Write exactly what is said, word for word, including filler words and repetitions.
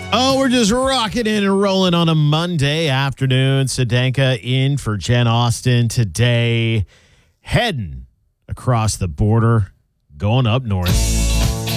Oh, we're just rocking in and rolling on a Monday afternoon. Sedenka in for Jen Austin today, heading across the border, going up north.